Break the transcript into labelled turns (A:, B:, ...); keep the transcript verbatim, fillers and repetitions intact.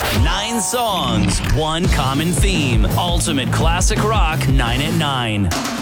A: Nine songs, one common theme. Ultimate classic rock, nine at nine.